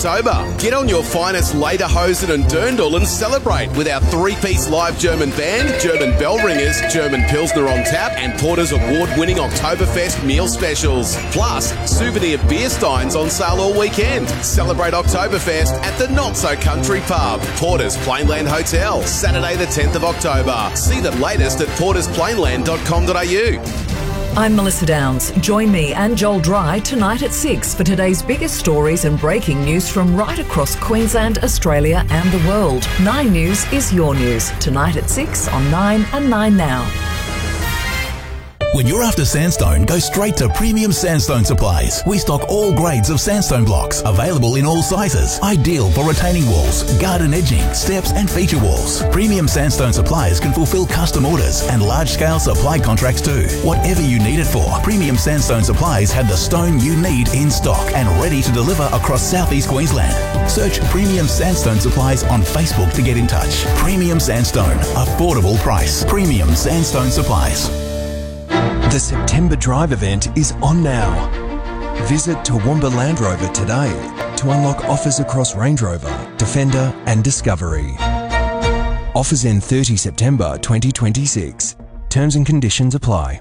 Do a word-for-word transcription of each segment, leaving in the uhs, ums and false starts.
October. Get on your finest Lederhosen and Dirndl and celebrate with our three-piece live German band, German bell ringers, German Pilsner on tap, and Porter's award-winning Oktoberfest meal specials. Plus, souvenir beer steins on sale all weekend. Celebrate Oktoberfest at the Not-So-Country Pub, Porter's Plainland Hotel, Saturday the tenth of October. See the latest at porters plainland dot com dot a u. I'm Melissa Downs. Join me and Joel Dry tonight at six for today's biggest stories and breaking news from right across Queensland, Australia and the world. Nine News is your news. Tonight at six on Nine and Nine Now. When you're after sandstone, go straight to Premium Sandstone Supplies. We stock all grades of sandstone blocks, available in all sizes. Ideal for retaining walls, garden edging, steps and feature walls. Premium Sandstone Supplies can fulfill custom orders and large-scale supply contracts too. Whatever you need it for, Premium Sandstone Supplies have the stone you need in stock and ready to deliver across southeast Queensland. Search Premium Sandstone Supplies on Facebook to get in touch. Premium Sandstone, affordable price. Premium Sandstone Supplies. The September Drive event is on now. Visit Toowoomba Land Rover today to unlock offers across Range Rover, Defender and Discovery. Offers end thirtieth September twenty twenty-six. Terms and conditions apply.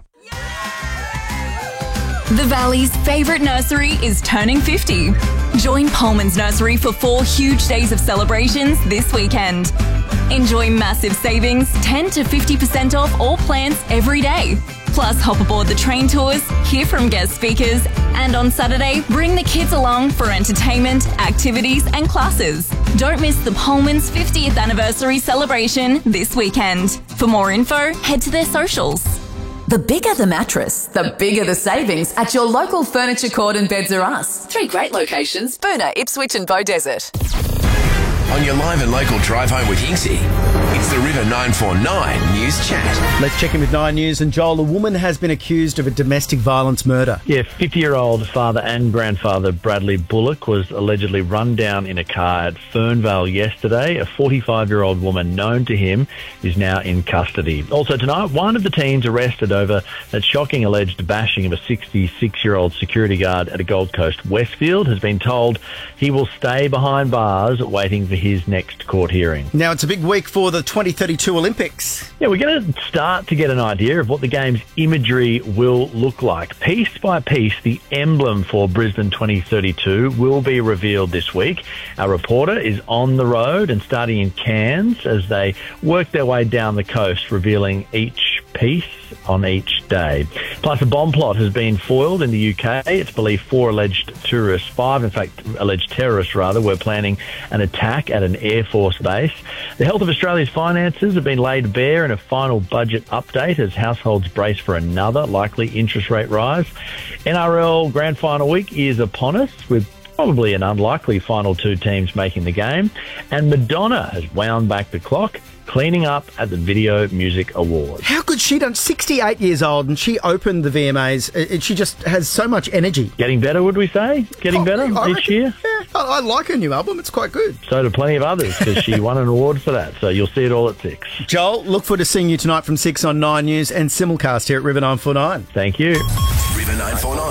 The Valley's favourite nursery is turning fifty. Join Pullman's Nursery for four huge days of celebrations this weekend. Enjoy massive savings, ten to fifty percent off all plants every day. Plus, hop aboard the train tours, hear from guest speakers, and on Saturday, bring the kids along for entertainment, activities and classes. Don't miss the Pullman's fiftieth anniversary celebration this weekend. For more info, head to their socials. The bigger the mattress, the bigger the savings at your local Furniture Court and Beds R Us. Three great locations: Boonah, Ipswich and Beaudesert. On your live and local drive home with Hinksy, it's the River nine four nine News Chat. Let's check in with Nine News. And Joel, a woman has been accused of a domestic violence murder. Yeah, fifty-year-old father and grandfather Bradley Bullock was allegedly run down in a car at Fernvale yesterday. A forty-five-year-old woman known to him is now in custody. Also tonight, one of the teens arrested over that shocking alleged bashing of a sixty-six-year-old security guard at a Gold Coast Westfield has been told he will stay behind bars waiting for his next court hearing. Now, it's a big week for the twenty thirty-two Olympics. Yeah, we're going to start to get an idea of what the game's imagery will look like. Piece by piece, the emblem for Brisbane twenty thirty-two will be revealed this week. Our reporter is on the road and starting in Cairns as they work their way down the coast, revealing each piece on each day. Plus, a bomb plot has been foiled in the U K. It's believed four alleged tourists, five in fact alleged terrorists rather, were planning an attack at an Air Force base. The health of Australia's finances have been laid bare in a final budget update as households brace for another likely interest rate rise. N R L Grand Final week is upon us, with probably an unlikely final two teams making the game. And Madonna has wound back the clock, cleaning up at the Video Music Awards. How could she done? sixty-eight years old, and she opened the V M As. And she just has so much energy. Getting better, would we say? Getting oh, better I each reckon, year? Yeah, I, I like her new album. It's quite good. So do plenty of others, because she won an award for that. So you'll see it all at six. Joel, look forward to seeing you tonight from six on Nine News and simulcast here at River nine four nine. Thank you. River nine four nine.